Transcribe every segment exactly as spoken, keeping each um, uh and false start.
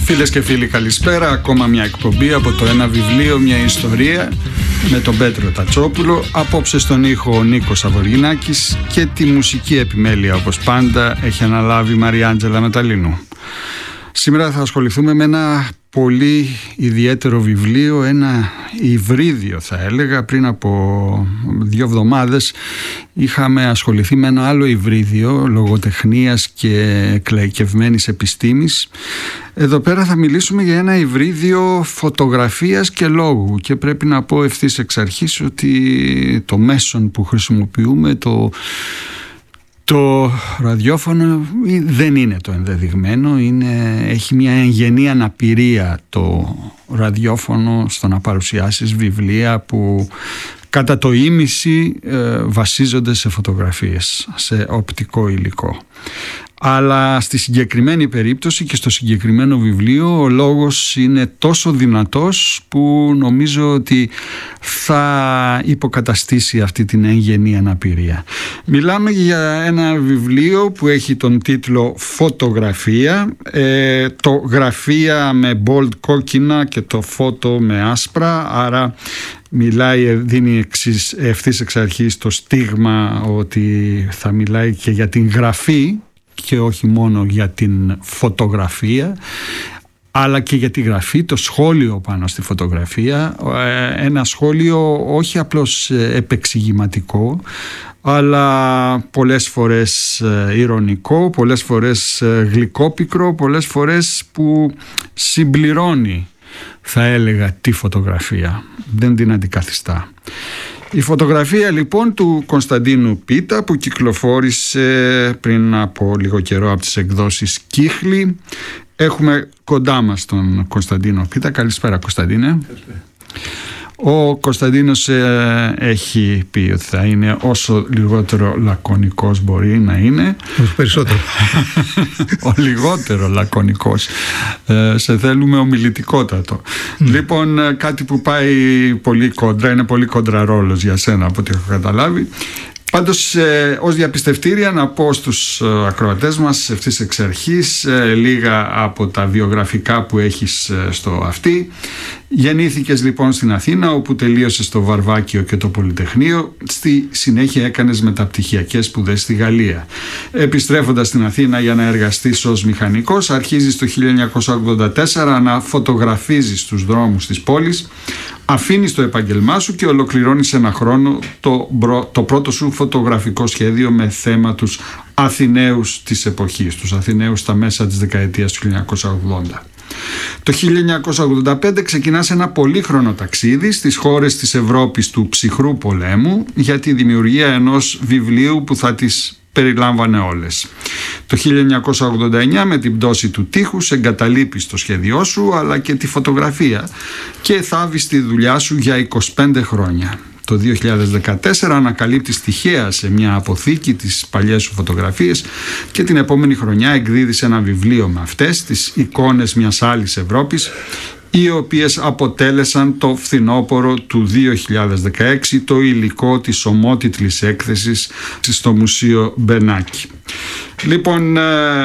Φίλες και φίλοι, καλησπέρα. Ακόμα μια εκπομπή από το Ένα Βιβλίο, μια ιστορία, με τον Πέτρο Τατσόπουλο. Απόψε στον ήχο ο Νίκος Σαβοργινάκης και τη μουσική επιμέλεια, όπως πάντα, έχει αναλάβει η Μαριάντζελα Μεταλίνου. Σήμερα θα ασχοληθούμε με ένα πολύ ιδιαίτερο βιβλίο, ένα υβρίδιο θα έλεγα. Πριν από δύο εβδομάδες είχαμε ασχοληθεί με ένα άλλο υβρίδιο λογοτεχνίας και εκλαϊκευμένης επιστήμης. Εδώ πέρα θα μιλήσουμε για ένα υβρίδιο φωτογραφίας και λόγου, και πρέπει να πω ευθύς εξ αρχής ότι το μέσον που χρησιμοποιούμε, το Το ραδιόφωνο, δεν είναι το ενδεδειγμένο, είναι, έχει μια εγγενή αναπηρία το ραδιόφωνο στο να παρουσιάσεις βιβλία που κατά το ίμιση ε, βασίζονται σε φωτογραφίες, σε οπτικό υλικό. Αλλά στη συγκεκριμένη περίπτωση και στο συγκεκριμένο βιβλίο ο λόγος είναι τόσο δυνατός που νομίζω ότι θα υποκαταστήσει αυτή την εγγενή αναπηρία. Μιλάμε για ένα βιβλίο που έχει τον τίτλο «Φωτογραφία», ε, το γραφεία με bold κόκκινα και το φώτο με άσπρα, άρα μιλάει, δίνει ευθύς εξ αρχής το στίγμα ότι θα μιλάει και για την γραφή και όχι μόνο για την φωτογραφία, αλλά και για τη γραφή, το σχόλιο πάνω στη φωτογραφία, ένα σχόλιο όχι απλώς επεξηγηματικό, αλλά πολλές φορές ειρωνικό, πολλές φορές γλυκόπικρο, πολλές φορές που συμπληρώνει, θα έλεγα, τη φωτογραφία, δεν την αντικαθιστά. Η φωτογραφία λοιπόν του Κωνσταντίνου Πίτα, που κυκλοφόρησε πριν από λίγο καιρό από τις εκδόσεις Κύχλη. Έχουμε κοντά μας τον Κωνσταντίνο Πίτα. Καλησπέρα, Κωνσταντίνε. Καλησπέρα. Ο Κωνσταντίνος ε, έχει πει ότι θα είναι όσο λιγότερο λακωνικός μπορεί να είναι. Όσο περισσότερο. Ο λιγότερο λακωνικός. Ε, σε θέλουμε ομιλητικότατο. Mm. Λοιπόν, κάτι που πάει πολύ κόντρα, είναι πολύ κόντρα ρόλος για σένα από ό,τι έχω καταλάβει. Πάντως, ε, ως διαπιστευτήρια να πω στους ε, ακροατές μας ευθύς εξ αρχής ε, λίγα από τα βιογραφικά που έχεις ε, στο αυτί. Γεννήθηκες λοιπόν στην Αθήνα, όπου τελείωσες το Βαρβάκιο και το Πολυτεχνείο. Στη συνέχεια έκανες μεταπτυχιακές σπουδές στη Γαλλία. Επιστρέφοντας στην Αθήνα για να εργαστείς ως μηχανικός, αρχίζεις το χίλια εννιακόσια ογδόντα τέσσερα να φωτογραφίζεις τους δρόμους της πόλης. Αφήνεις το επάγγελμά σου και ολοκληρώνεις ένα χρόνο το, το πρώτο σου φωτογραφικό σχέδιο με θέμα τους Αθηναίους της εποχής, τους Αθηναίους στα μέσα της δεκαετίας του χίλια εννιακόσια ογδόντα. Το χίλια εννιακόσια ογδόντα πέντε ξεκινάς ένα πολύχρονο ταξίδι στις χώρες της Ευρώπης του ψυχρού πολέμου για τη δημιουργία ενός βιβλίου που θα τις περιλάμβανε όλες. Το χίλια εννιακόσια ογδόντα εννιά, με την πτώση του τείχους, εγκαταλείπεις το σχέδιό σου αλλά και τη φωτογραφία και θάβεις τη δουλειά σου για είκοσι πέντε χρόνια. Το δύο χιλιάδες δεκατέσσερα ανακαλύπτεις τυχαία σε μια αποθήκη τις παλιές σου φωτογραφίες και την επόμενη χρονιά εκδίδεις ένα βιβλίο με αυτές τις εικόνες μιας άλλης Ευρώπης, οι οποίες αποτέλεσαν το φθινόπωρο του δύο χιλιάδες δεκαέξι το υλικό της ομότιτλης έκθεσης στο Μουσείο Μπενάκη. Λοιπόν,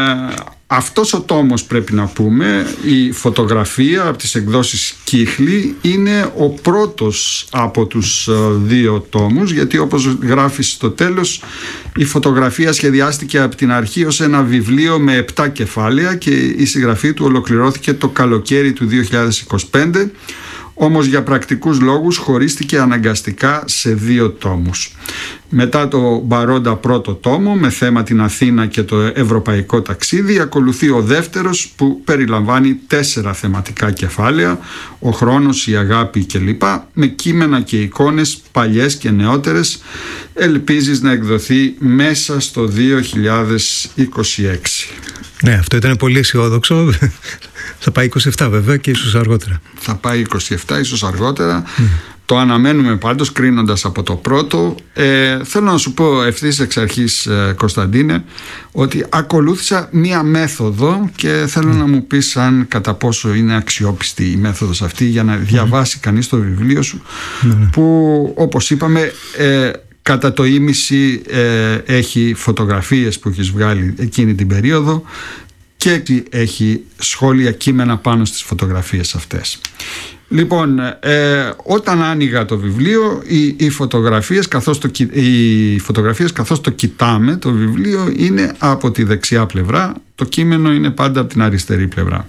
αυτός ο τόμος, πρέπει να πούμε, η φωτογραφία από τις εκδόσεις Κύχλη, είναι ο πρώτος από τους δύο τόμους, γιατί όπως γράφεις στο τέλος, η φωτογραφία σχεδιάστηκε από την αρχή ως ένα βιβλίο με επτά κεφάλαια και η συγγραφή του ολοκληρώθηκε το καλοκαίρι του δύο χιλιάδες είκοσι πέντε. Όμως για πρακτικούς λόγους χωρίστηκε αναγκαστικά σε δύο τόμους. Μετά το παρόντα πρώτο τόμο με θέμα την Αθήνα και το ευρωπαϊκό ταξίδι, ακολουθεί ο δεύτερος που περιλαμβάνει τέσσερα θεματικά κεφάλαια, ο χρόνος, η αγάπη κλπ, με κείμενα και εικόνες παλιές και νεότερες. Ελπίζεις να εκδοθεί μέσα στο δύο χιλιάδες είκοσι έξι. Ναι, αυτό ήταν πολύ αισιόδοξο. Θα πάει είκοσι επτά βέβαια και ίσως αργότερα. Θα πάει είκοσι επτά, ίσως αργότερα. Mm. Το αναμένουμε πάντως, κρίνοντας από το πρώτο. Ε, θέλω να σου πω ευθύς εξ αρχής, ε, Κωνσταντίνε, ότι ακολούθησα μία μέθοδο και θέλω mm. να μου πεις αν κατά πόσο είναι αξιόπιστη η μέθοδος αυτή για να διαβάσει mm. κανείς το βιβλίο σου, mm. που όπως είπαμε ε, κατά το ίμιση ε, έχει φωτογραφίες που έχεις βγάλει εκείνη την περίοδο και έχει σχόλια, κείμενα πάνω στις φωτογραφίες αυτές. Λοιπόν, ε, όταν άνοιγα το βιβλίο, οι, οι, φωτογραφίες, καθώς το, οι φωτογραφίες καθώς το κοιτάμε, το βιβλίο είναι από τη δεξιά πλευρά, το κείμενο είναι πάντα από την αριστερή πλευρά.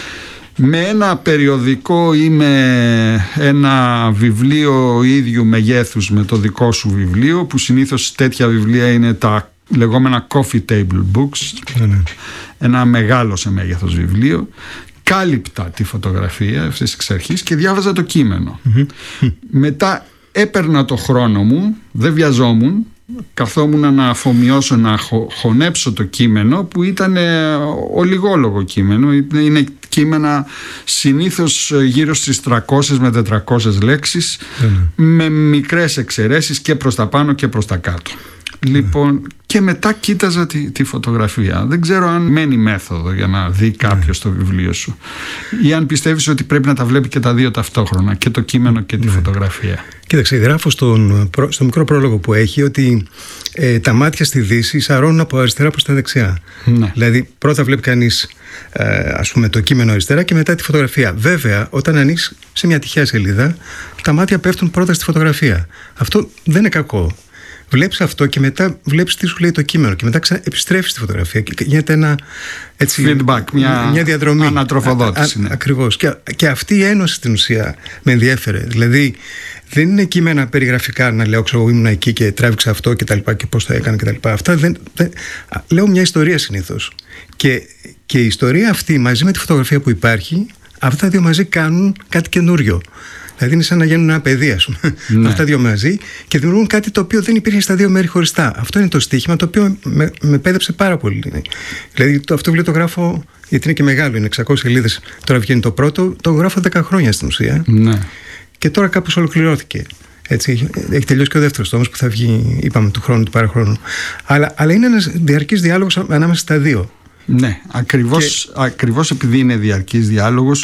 Με ένα περιοδικό ή με ένα βιβλίο ίδιου μεγέθους με το δικό σου βιβλίο, που συνήθως τέτοια βιβλία είναι τα λεγόμενα coffee table books, mm-hmm. ένα μεγάλο σε μέγεθος βιβλίο, κάλυπτα τη φωτογραφία ευθύς εξ αρχής και διάβαζα το κείμενο. Mm-hmm. Μετά έπαιρνα το χρόνο μου, δεν βιαζόμουν, καθόμουν να αφομοιώσω, να χω, χωνέψω το κείμενο, που ήταν ολιγόλογο κείμενο, είναι κείμενα συνήθως γύρω στις τριακόσιες με τετρακόσιες λέξεις, mm. με μικρές εξαιρέσεις και προς τα πάνω και προς τα κάτω. Mm. Λοιπόν, και μετά κοίταζα τη, τη φωτογραφία. Δεν ξέρω αν μένει μέθοδο για να δει κάποιος mm. το βιβλίο σου, ή αν πιστεύεις ότι πρέπει να τα βλέπει και τα δύο ταυτόχρονα, και το κείμενο και τη mm. φωτογραφία. Κοίταξε, γράφω στον, στο μικρό πρόλογο που έχει ότι ε, τα μάτια στη Δύση σαρώνουν από αριστερά προς τα δεξιά. Ναι. Δηλαδή πρώτα βλέπει κανείς ε, ας πούμε το κείμενο αριστερά και μετά τη φωτογραφία. Βέβαια, όταν ανοίξεις σε μια τυχαία σελίδα, τα μάτια πέφτουν πρώτα στη φωτογραφία. Αυτό δεν είναι κακό. Βλέπεις αυτό και μετά βλέπεις τι σου λέει το κείμενο και μετά ξα... επιστρέφεις στη φωτογραφία και γίνεται ένα έτσι, feedback, μια, μια διαδρομή, ανατροφοδότηση. Α, α, ακριβώς. Και, και αυτή η ένωση στην ουσία με ενδιέφερε. Δηλαδή δεν είναι κείμενα περιγραφικά να λέω ξέρω ήμουν εκεί και τράβηξα αυτό και τα λοιπά και πώς το έκανα και τα λοιπά. Αυτά δεν, δεν... Λέω μια ιστορία συνήθως. Και, και η ιστορία αυτή μαζί με τη φωτογραφία που υπάρχει, αυτά τα δύο μαζί κάνουν κάτι καινούριο. Δηλαδή είναι σαν να γίνουν ένα παιδί, ας πούμε. Ναι. Αυτά τα δύο μαζί και δημιουργούν κάτι το οποίο δεν υπήρχε στα δύο μέρη χωριστά. Αυτό είναι το στοίχημα το οποίο με, με πέδεψε πάρα πολύ. Δηλαδή το, αυτό βιβλίο το γράφω, γιατί είναι και μεγάλο, είναι εξακόσιες σελίδες. Τώρα βγαίνει το πρώτο, το γράφω δέκα χρόνια στην ουσία. Ναι. Και τώρα κάπως ολοκληρώθηκε. Έτσι, έχει τελειώσει και ο δεύτερος τόμος που θα βγει, είπαμε, του χρόνου, του παραχρόνου. Αλλά, αλλά είναι ένας διαρκής διάλογος ανάμεσα στα δύο. Ναι, ακριβώς, και... ακριβώς επειδή είναι διαρκής διάλογος.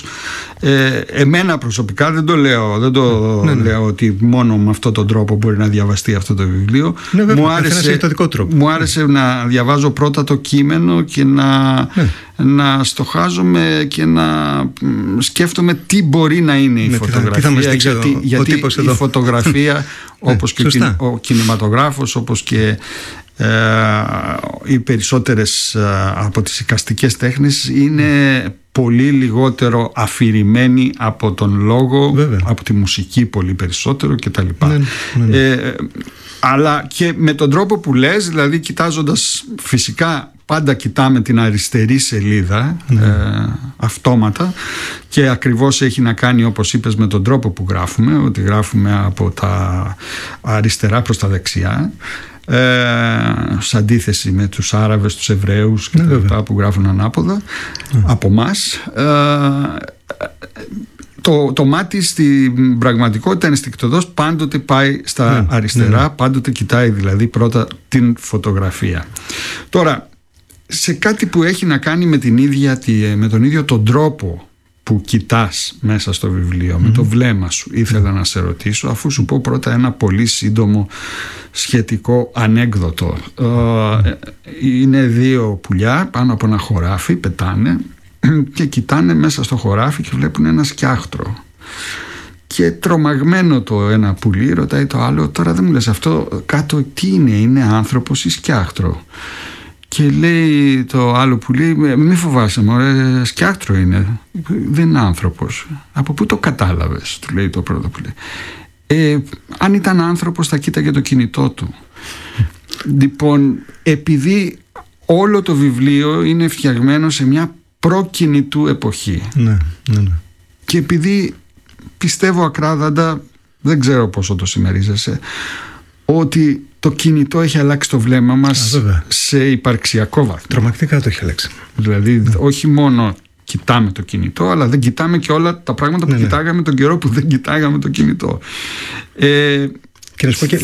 ε, Εμένα προσωπικά δεν το λέω Δεν το ναι, ναι. λέω ότι μόνο με αυτόν τον τρόπο μπορεί να διαβαστεί αυτό το βιβλίο. Ναι, βέβαια, μου άρεσε, τρόπο. μου άρεσε ναι. να διαβάζω πρώτα το κείμενο και να, ναι. να στοχάζομαι και να σκέφτομαι τι μπορεί να είναι η ναι, φωτογραφία. Τι θα, τι θα γιατί γιατί η φωτογραφία όπως και ναι, ο κινηματογράφος, όπως και Ε, οι περισσότερες ε, από τις εικαστικές τέχνες είναι πολύ λιγότερο αφηρημένοι από τον λόγο, βέβαια. Από τη μουσική πολύ περισσότερο κτλ. Ναι, ναι, ναι. Ε, αλλά και με τον τρόπο που λες, δηλαδή κοιτάζοντας, φυσικά πάντα κοιτάμε την αριστερή σελίδα ναι. ε, αυτόματα, και ακριβώς έχει να κάνει, όπως είπες, με τον τρόπο που γράφουμε, ότι γράφουμε από τα αριστερά προς τα δεξιά. Ε, σε αντίθεση με τους Άραβες, τους Εβραίους και ναι, τα λοιπά, που γράφουν ανάποδα ναι. από μας. ε, το, το μάτι στην πραγματικότητα ενστικτωδώς πάντοτε πάει στα ναι, αριστερά, ναι. πάντοτε κοιτάει δηλαδή πρώτα την φωτογραφία. Τώρα, σε κάτι που έχει να κάνει με, την ίδια, με τον ίδιο τον τρόπο που κοιτάς μέσα στο βιβλίο, mm-hmm. με το βλέμμα σου, ήθελα mm-hmm. να σε ρωτήσω, αφού σου πω πρώτα ένα πολύ σύντομο σχετικό ανέκδοτο. mm-hmm. ε, είναι δύο πουλιά πάνω από ένα χωράφι, πετάνε και κοιτάνε μέσα στο χωράφι και βλέπουν ένα σκιάχτρο, και τρομαγμένο το ένα πουλί ρωτάει το άλλο, τώρα δεν μου λες αυτό κάτω τι είναι, είναι άνθρωπος ή σκιάχτρο? Και λέει το άλλο πουλί, μη φοβάσαι μωρέ, σκιάχτρο είναι, δεν είναι άνθρωπος. Από πού το κατάλαβες? Του λέει το πρώτο πουλί. Ε, αν ήταν άνθρωπος θα κοίταγε το κινητό του. Λοιπόν, επειδή όλο το βιβλίο είναι φτιαγμένο σε μια προκινητού εποχή, ναι, ναι, ναι. και επειδή πιστεύω ακράδαντα, δεν ξέρω πόσο το συμμερίζεσαι, ότι το κινητό έχει αλλάξει το βλέμμα μας Α, σε υπαρξιακό βαθμό. Τρομακτικά το έχει αλλάξει. Δηλαδή ναι. όχι μόνο κοιτάμε το κινητό, αλλά δεν κοιτάμε και όλα τα πράγματα που ναι, κοιτάγαμε ναι. τον καιρό που δεν κοιτάγαμε το κινητό. Ε, και να σου πω και